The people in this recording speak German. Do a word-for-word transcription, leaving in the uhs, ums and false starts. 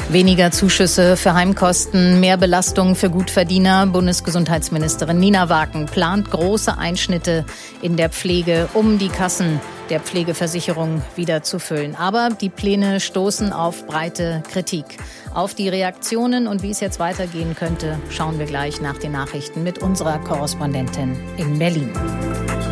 Weniger Zuschüsse für Heimkosten, mehr Belastung für Gutverdiener. Bundesgesundheitsministerin Nina Waken plant große Einschnitte in der Pflege, um die Kassen der Pflegeversicherung wieder zu füllen. Aber die Pläne stoßen auf breite Kritik. Auf die Reaktionen und wie es jetzt weitergehen könnte, schauen wir gleich nach den Nachrichten mit unserer Korrespondentin in Berlin.